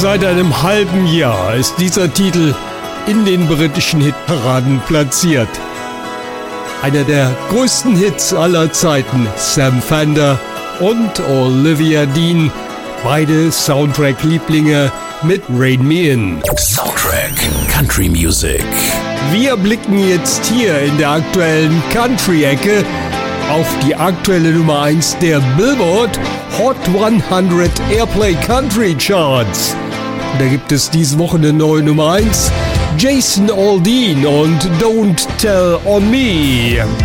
Seit einem halben Jahr ist dieser Titel in den britischen Hitparaden platziert. Einer der größten Hits aller Zeiten, Sam Fender und Olivia Dean, beide Soundtrack-Lieblinge mit Rain Me In. Soundtrack Country Music. Wir blicken jetzt hier in der aktuellen Country-Ecke auf die aktuelle Nummer 1 der Billboard Hot 100 Airplay Country Charts. Da gibt es diese Woche eine neue Nummer 1, Jason Aldean und Don't Tell on Me.